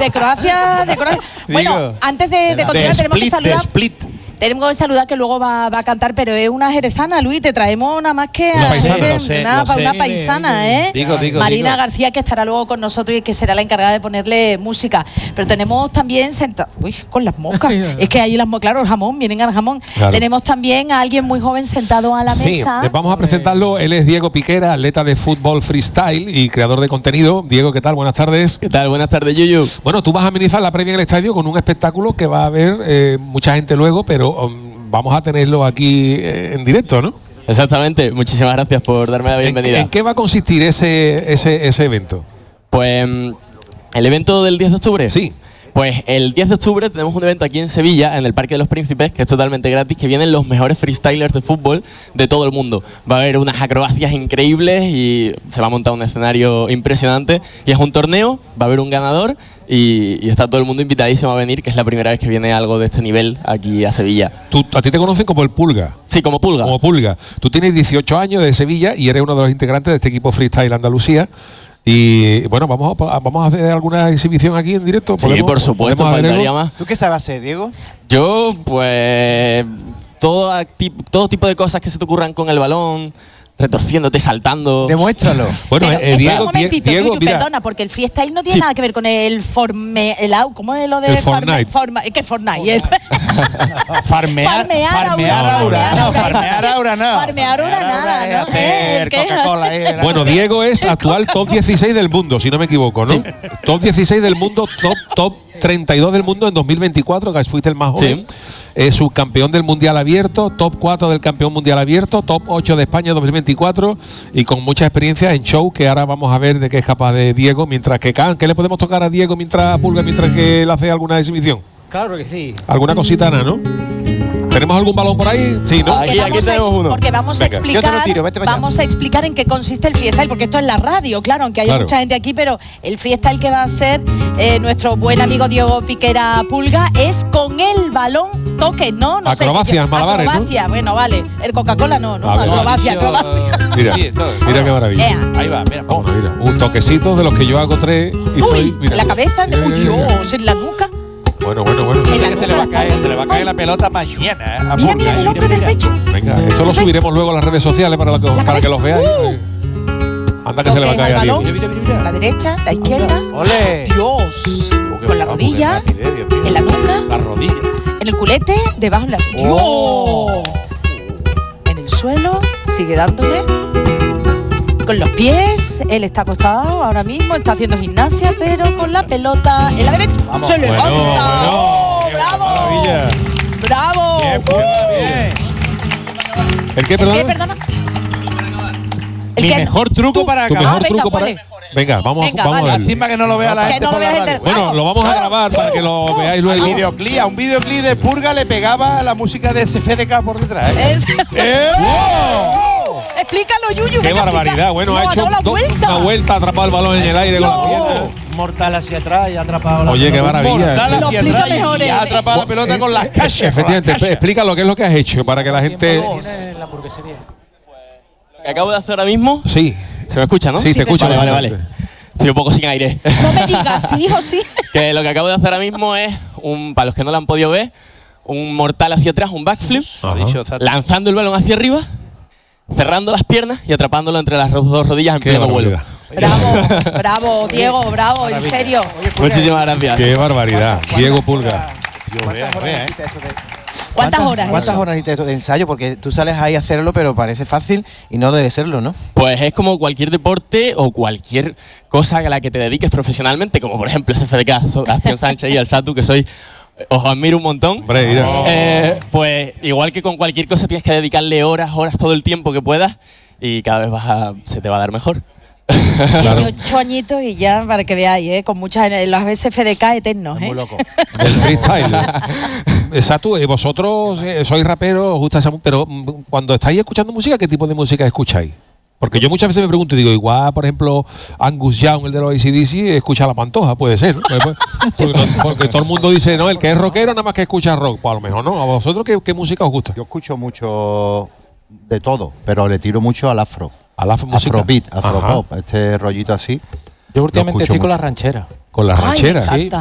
De Croacia. Bueno, antes de continuar tenemos que saludar. Tenemos que saludar que luego va a cantar, pero es una jerezana, Luis, te traemos nada más que una paisana, ¿eh? Digo. Marina García, que estará luego con nosotros y que será la encargada de ponerle música. Pero tenemos también con las moscas. Es que ahí claro, el jamón, vienen al jamón. Claro. Tenemos también a alguien muy joven sentado a la mesa. Sí, vamos a presentarlo. Él es Diego Piquera, atleta de fútbol freestyle y creador de contenido. Diego, ¿qué tal? Buenas tardes. ¿Qué tal? Buenas tardes, Yuyu. Bueno, tú vas a amenizar la previa en el estadio con un espectáculo que va a haber mucha gente luego, pero vamos a tenerlo aquí en directo, ¿no? Exactamente, muchísimas gracias por darme la bienvenida. ¿En qué va a consistir ese evento? Pues el evento del 10 de octubre. Sí. Pues el 10 de octubre tenemos un evento aquí en Sevilla, en el Parque de los Príncipes, que es totalmente gratis, que vienen los mejores freestylers de fútbol de todo el mundo. Va a haber unas acrobacias increíbles y se va a montar un escenario impresionante. Y es un torneo, va a haber un ganador y está todo el mundo invitadísimo a venir, que es la primera vez que viene algo de este nivel aquí a Sevilla. ¿A ti te conocen como el Pulga? Sí, como Pulga. Como Pulga. Tú tienes 18 años de Sevilla y eres uno de los integrantes de este equipo Freestyle Andalucía. Y bueno, vamos a hacer alguna exhibición aquí en directo. Sí, por supuesto, faltaría más. ¿Tú qué sabes hacer, Diego? Yo, pues, todo tipo de cosas que se te ocurran con el balón, retorciéndote, saltando. Demuéstralo. Bueno, Diego, perdona, porque el freestyle no tiene nada que ver con ¿cómo es lo de Fortnite? ¿Qué Fortnite? Farmear ahora nada. Bueno, Diego es actual top 16 del mundo, si no me equivoco, ¿no? Sí. Top 16 del mundo, top 32 del mundo en 2024, que fuiste el más joven. Sí. Subcampeón del Mundial Abierto, top 4 del Campeón Mundial Abierto, top 8 de España 2024 y con mucha experiencia en show, que ahora vamos a ver de qué es capaz de Diego mientras que can. ¿Qué le podemos tocar a Diego mientras que él hace alguna exhibición? Claro que sí. ¿Alguna cosita, no? ¿Tenemos algún balón por ahí? Sí, ¿no? Aquí tenemos uno. Porque vamos a explicar en qué consiste el freestyle, porque esto es la radio, claro, aunque haya mucha gente aquí, pero el freestyle que va a hacer nuestro buen amigo Diego Piquera Pulga es con el balón toque, ¿no? Acrobacias, malabares, acrobacia, ¿no? Bueno, vale. El Coca-Cola no, acrobacia. Mira qué maravilla. Ahí va, mira. Mira, un toquecito de los que yo hago 3 y mira, la cabeza, Dios, en la nuca. Bueno. Que se le va a caer la pelota mañana. Mira el hombre del pecho. Venga, esto lo subiremos luego a las redes sociales para que los veáis. Anda que se le va a caer a Diego. La derecha, la izquierda. ¡Ole! Dios. Con la rodilla, en la nuca, la rodilla, en el culete, debajo de la... ¡Dios! En el suelo, sigue dándole. Con los pies, él está acostado ahora mismo, está haciendo gimnasia, pero con la pelota en la derecha. Vamos. ¡Se levanta! ¡Oh, ¡Bravo! maravilla! ¡Bravo! Bien. ¿El qué, perdón? ¿Qué, perdona? Mi mejor truco para ¿Tu acabar. mejor truco para...? Venga, vamos a ver. Lástima que no lo vea la gente por la radio. Bueno, lo vamos a grabar para que lo veáis luego. Un videoclip de Purga le pegaba la música de SFDK por detrás. ¡Wow! Explícalo, Yuyu. ¡Qué barbaridad! Bueno, ha hecho una vuelta, ha atrapado el balón en el aire con la pierna. Mortal hacia atrás y ha atrapado la pelota. Oye, qué maravilla. Mortal hacia atrás y ha atrapado la pelota con las cachas. Efectivamente, explica lo que es lo que has hecho para que la gente... La hamburguesería. Lo que acabo de hacer ahora mismo... Sí. ¿Se me escucha, no? Sí, te escucho. Vale. Estoy un poco sin aire. No me digas, sí o sí. Que lo que acabo de hacer ahora mismo es, para los que no lo han podido ver, un mortal hacia atrás, un backflip, lanzando el balón hacia arriba, cerrando las piernas y atrapándolo entre las dos rodillas en pleno vuelo. Bravo, Diego, bravo, en serio. Muchísimas gracias. Qué barbaridad. Diego Pulga. ¿Cuántas horas necesitas de ensayo? Porque tú sales ahí a hacerlo, pero parece fácil y no debe serlo, ¿no? Pues es como cualquier deporte o cualquier cosa a la que te dediques profesionalmente, como por ejemplo SFDK, Acción Sánchez y el Satu, que os admiro un montón. Pues igual que con cualquier cosa tienes que dedicarle horas todo el tiempo que puedas y cada vez se te va a dar mejor. Claro. 18 añitos y ya, para que veáis, con muchas los SFDK eternos. Muy loco. El freestyle. Exacto, vosotros sois raperos, os gusta esa música, pero cuando estáis escuchando música, ¿qué tipo de música escucháis? Porque yo muchas veces me pregunto y digo, igual, por ejemplo, Angus Young, el de los AC/DC, escucha La Pantoja, puede ser, ¿no? Porque todo el mundo dice, no, el que es rockero nada más que escucha rock. Pues a lo mejor no. ¿A vosotros qué música os gusta? Yo escucho mucho de todo, pero le tiro mucho al afro. Afrobeat, afropop, este rollito así. Yo últimamente estoy con la ranchera. ¿Con la ranchera? Sí,